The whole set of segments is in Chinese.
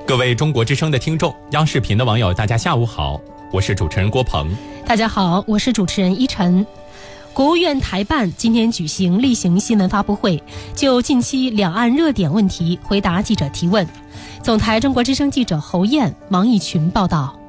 各位中国之声的听众，央视频的网友，大家下午好，我是主持人郭鹏。 大家好，我是主持人依晨。国务院台办今天举行例行新闻发布会，就近期两岸热点问题回答记者提问。总台中国之声记者侯燕、王义群报道。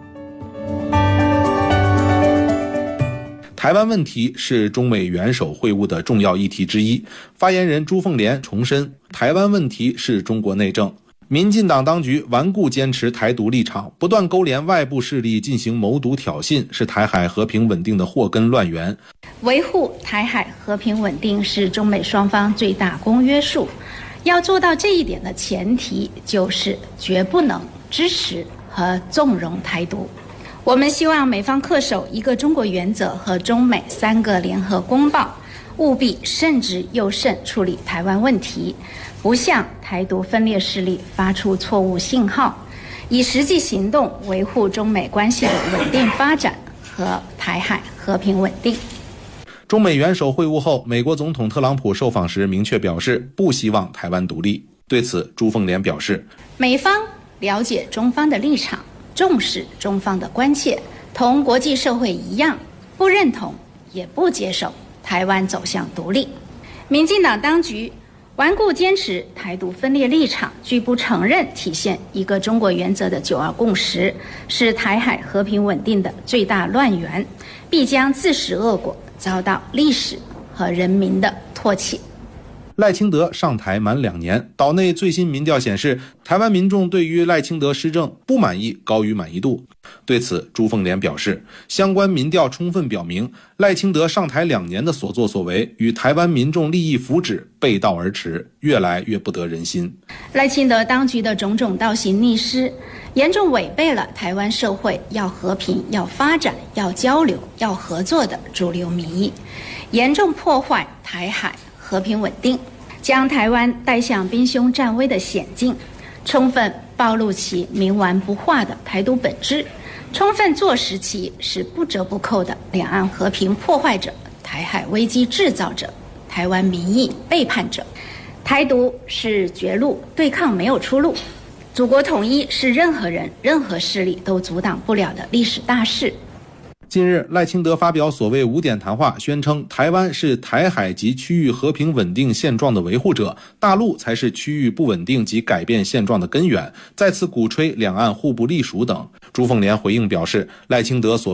台湾问题是中美元首会晤的重要议题之一。发言人朱凤莲重申，台湾问题是中国内政。民进党当局顽固坚持台独立场，不断勾连外部势力进行谋独挑衅，是台海和平稳定的祸根乱源。 维护台海和平稳定是中美双方最大公约数。要做到这一点的前提，就是绝不能支持和纵容台独。我们希望美方恪守一个中国原则和中美3个联合公报，务必慎之又慎处理台湾问题，不向台独分裂势力发出错误信号，以实际行动维护中美关系的稳定发展和台海和平稳定。 中美元首会晤后，美国总统特朗普受访时明确表示不希望台湾独立。对此，朱凤莲表示， 美方了解中方的立场，重视中方的关切，同国际社会一样，不认同也不接受台湾走向独立。民进党当局顽固坚持台独分裂立场，拒不承认体现一个中国原则的9·2共识，是台海和平稳定的最大乱源，必将自食恶果，遭到历史和人民的唾弃。 赖清德上台满2年，岛内最新民调显示，台湾民众对于赖清德施政不满意高于满意度。对此，朱凤莲表示，相关民调充分表明，赖清德上台2年的所作所为与台湾民众利益福祉背道而驰，越来越不得人心。 赖清德当局的种种倒行逆施，严重违背了台湾社会要和平、要发展、要交流、要合作的主流民意，严重破坏台海和平稳定，将台湾带向兵凶战危的险境，充分暴露其冥顽不化的台独本质，充分坐实其是不折不扣的两岸和平破坏者、台海危机制造者、台湾民意背叛者。台独是绝路，对抗没有出路。祖国统一是任何人、任何势力都阻挡不了的历史大事。 近日，赖清德发表所谓5点谈话，宣称台湾是台海及区域和平稳定现状的维护者，大陆才是区域不稳定及改变现状的根源，再次鼓吹两岸互不隶属等。朱凤莲回应表示，赖清德所